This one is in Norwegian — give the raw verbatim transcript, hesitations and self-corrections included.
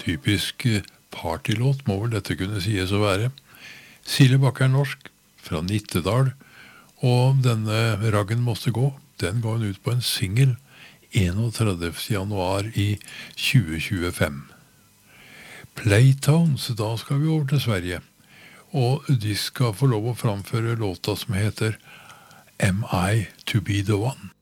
Typisk partylåt må vel dette kunne sies å være. Silje Bakke er norsk, fra Nittedal, og denne Raggen måste gå, den går hun ut på en single enogtredivte januar i tjue tjuefem. Playtones, da skal vi over til Sverige, og de skal få lov å framføre låta som heter Am I to be the one?